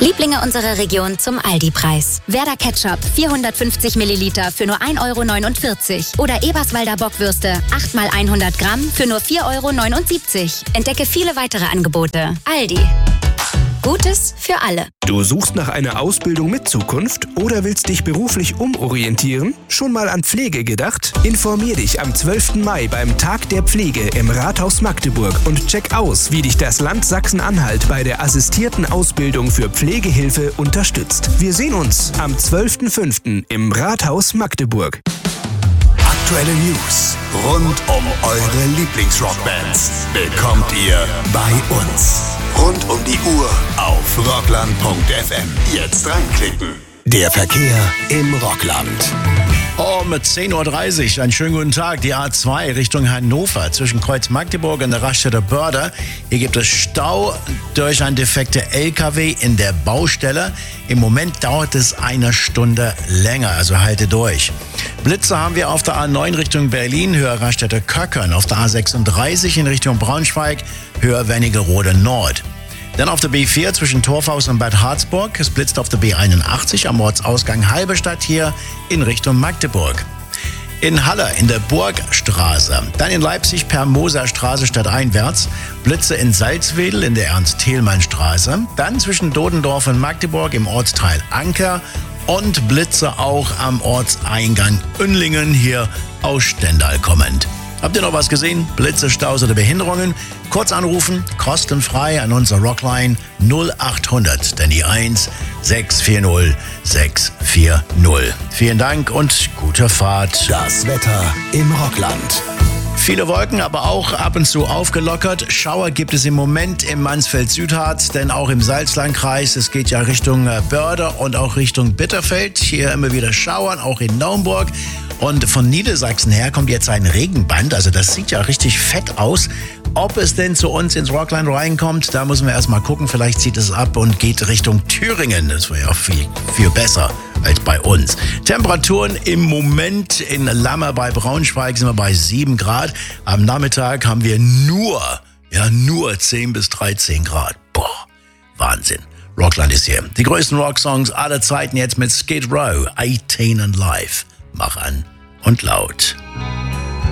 Lieblinge unserer Region zum Aldi-Preis. Werder Ketchup 450 Milliliter für nur 1,49 € oder Eberswalder Bockwürste 8 x 100 Gramm für nur 4,79 €. Entdecke viele weitere Angebote. Aldi. Gutes für alle. Du suchst nach einer Ausbildung mit Zukunft oder willst dich beruflich umorientieren? Schon mal an Pflege gedacht? Informier dich am 12. Mai beim Tag der Pflege im Rathaus Magdeburg und check aus, wie dich das Land Sachsen-Anhalt bei der assistierten Ausbildung für Pflegehilfe unterstützt. Wir sehen uns am 12.05. im Rathaus Magdeburg. Aktuelle News rund um eure Lieblingsrockbands bekommt ihr bei uns. Rund um die Uhr auf rockland.fm. Jetzt reinklicken. Der Verkehr im Rockland. Mit 10.30 Uhr, einen schönen guten Tag. Die A2 Richtung Hannover zwischen Kreuz Magdeburg und der Raststätte Börde. Hier gibt es Stau durch ein defekte LKW in der Baustelle. Im Moment dauert es eine Stunde länger, also halte durch. Blitze haben wir auf der A9 Richtung Berlin, Höhe Raststätte Köckern. Auf der A36 in Richtung Braunschweig, Höhe Wernigerode Nord. Dann auf der B4 zwischen Torfhaus und Bad Harzburg. Es blitzt auf der B81 am Ortsausgang Halberstadt hier in Richtung Magdeburg. In Halle in der Burgstraße. Dann in Leipzig per Moserstraße stadteinwärts. Blitze in Salzwedel in der Ernst-Thälmann-Straße. Dann zwischen Dodendorf und Magdeburg im Ortsteil Anker. Und Blitze auch am Ortseingang Uenlingen hier aus Stendal kommend. Habt ihr noch was gesehen? Blitze, Staus oder Behinderungen? Kurz anrufen, kostenfrei an unsere Rockline 0800, dann die 1 640 640. Vielen Dank und gute Fahrt. Das Wetter im Rockland. Viele Wolken, aber auch ab und zu aufgelockert. Schauer gibt es im Moment im Mansfeld-Südharz, denn auch im Salzlandkreis. Es geht ja Richtung Börde und auch Richtung Bitterfeld. Hier immer wieder Schauern, auch in Naumburg. Und von Niedersachsen her kommt jetzt ein Regenband. Also das sieht ja richtig fett aus. Ob es denn zu uns ins Rockland reinkommt, da müssen wir erstmal gucken. Vielleicht zieht es ab und geht Richtung Thüringen. Das wäre ja viel besser als bei uns. Temperaturen im Moment in Lammer bei Braunschweig sind wir bei 7 Grad. Am Nachmittag haben wir nur 10 bis 13 Grad. Boah, Wahnsinn. Rockland ist hier. Die größten Rocksongs aller Zeiten jetzt mit Skid Row, 18 and Live. Mach an und laut.